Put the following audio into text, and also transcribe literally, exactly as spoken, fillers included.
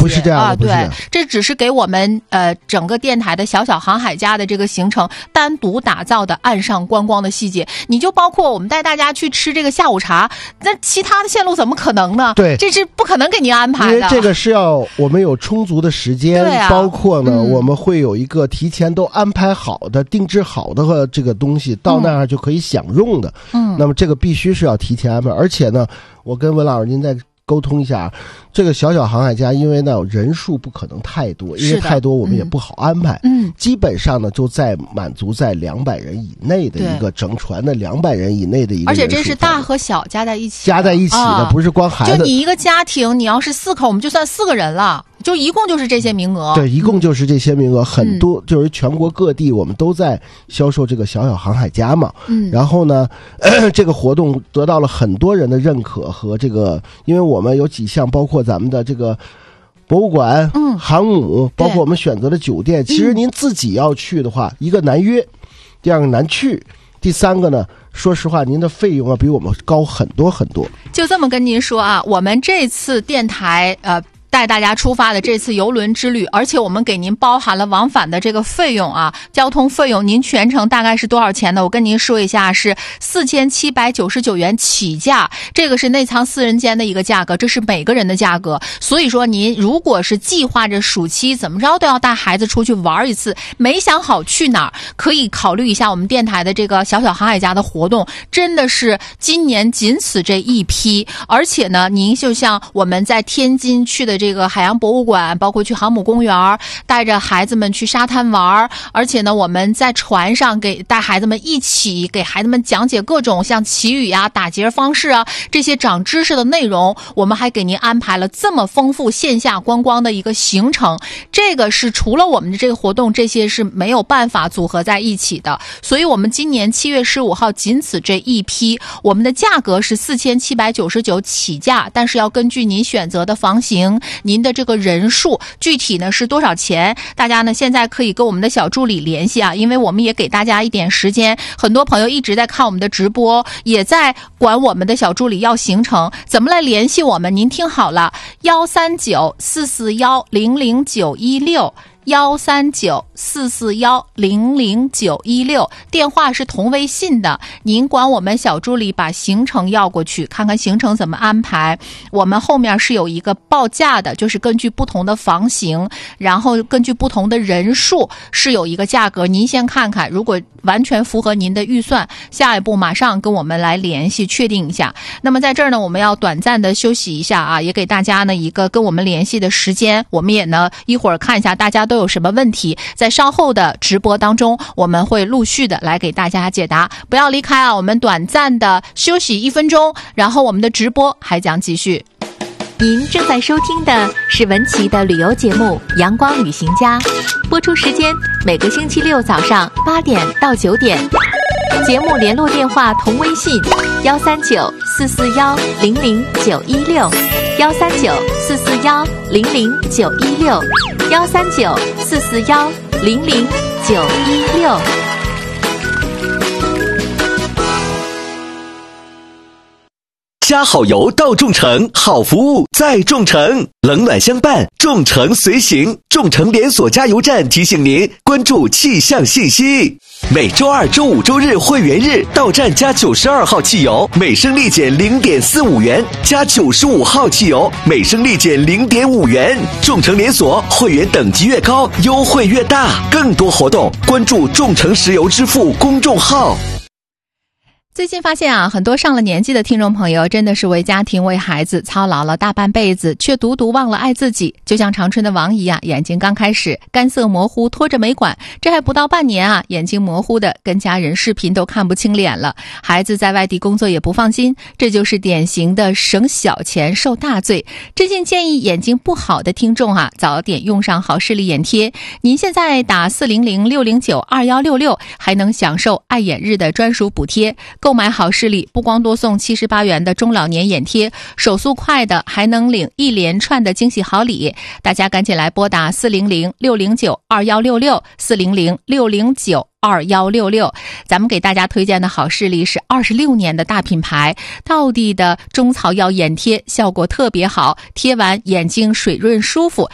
不是这样的， 啊，对，这只是给我们呃整个电台的小小航海家的这个行程单独打造的岸上观光的细节。你就包括我们带大家去吃这个下午茶，那其他的线路怎么可能呢？ 对， 这是不可能给您安排的。 因为这个是要我们有充足的时间， 啊、 包括呢、嗯，我们会有一个提前都安排好的、定制好的和这个东西到那儿就可以享用的。嗯，那么这个必须是要提前安排，而且呢，我跟文老师您再沟通一下，这个小小航海家，因为呢人数不可能太多，因为太多我们也不好安排。嗯，基本上呢就在满足在两百人以内的一个整船的两百人以内的一个人数， 而且这是大和小加在一起， 加在一起的、啊，不是光孩子。 就你一个家庭，你要是四口，我们就算四个人了。就一共就是这些名额， 对，一共就是这些名额，很多、嗯、就是全国各地我们都在销售这个小小航海家嘛。嗯，然后呢，呃、这个活动得到了很多人的认可和这个，因为我们有几项，包括咱们的这个博物馆、嗯，航母，包括我们选择的酒店，其实您自己要去的话，一个难约，第二个难去，第三个呢。说实话，您的费用啊比我们高很多很多。 就这么跟您说啊，我们这次电台呃。带大家出发的这次邮轮之旅，而且我们给您包含了往返的这个费用啊，交通费用，您全程大概是多少钱呢？我跟您说一下，是四千七百九十九元起价，这个是内舱四人间的一个价格，这是每个人的价格。所以说，您如果是计划着暑期怎么着都要带孩子出去玩一次，没想好去哪儿，可以考虑一下我们电台的这个小小航海家的活动，真的是今年仅此这一批。而且呢，您就像我们在天津去的这个海洋博物馆，包括去航母公园，带着孩子们去沙滩玩，而且呢，我们在船上给带孩子们一起给孩子们讲解各种像祈语啊、打结方式啊这些长知识的内容，我们还给您安排了这么丰富线下观光的一个行程。这个是除了我们的这个活动，这些是没有办法组合在一起的。所以我们今年七月十五号仅此这一批，我们的价格是四千七百九十九起价，但是要根据您选择的房型。您的这个人数具体呢是多少钱？大家呢现在可以跟我们的小助理联系啊，因为我们也给大家一点时间。很多朋友一直在看我们的直播，也在管我们的小助理要行程，怎么来联系我们？您听好了，幺三九四四幺零零九一六。幺三九四四幺零零九一六，电话是同微信的。您管我们小助理把行程要过去，看看行程怎么安排。我们后面是有一个报价的，就是根据不同的房型，然后根据不同的人数是有一个价格。您先看看，如果完全符合您的预算，下一步马上跟我们来联系确定一下。那么在这儿呢，我们要短暂的休息一下啊，也给大家呢一个跟我们联系的时间。我们也呢一会儿看一下大家都有什么问题，在稍后的直播当中我们会陆续的来给大家解答。不要离开啊，我们短暂的休息一分钟，然后我们的直播还将继续。 您正在收听的是文琪的旅游节目《阳光旅行家》，播出时间每个星期六早上八点到九点。节目联络电话同微信幺三九四四幺零零九一六，幺三九四四幺零零九一六，幺三九四四幺零零九一六。 加好油到众诚，好服务在众诚，冷暖相伴，众诚随行。众诚连锁加油站提醒您关注气象信息。每周二、周五、周日会员日到站加九十二号汽油，每升立减零点四五元；加九十五号汽油，每升立减零点五元。众诚连锁会员等级越高，优惠越大。更多活动关注众诚石油支付公众号。 最近发现啊，很多上了年纪的听众朋友真的是为家庭为孩子操劳了大半辈子，却独独忘了爱自己。就像长春的王姨啊，眼睛刚开始干涩模糊，拖着没管，这还不到半年啊，眼睛模糊的跟家人视频都看不清脸了。孩子在外地工作也不放心，这就是典型的省小钱受大罪。真心建议眼睛不好的听众啊，早点用上好视力眼贴。您现在打四零零六零九二幺六六，还能享受爱眼日的专属补贴。购买好视力不光多送七十八元的中老年眼贴，手速快的还能领一连串的惊喜好礼。大家赶紧来拨打四零零六零九二幺六六，四零零六零九二幺六六。咱们给大家推荐的好视力是二十六年的大品牌，道地的中草药眼贴效果特别好，贴完眼睛水润舒服，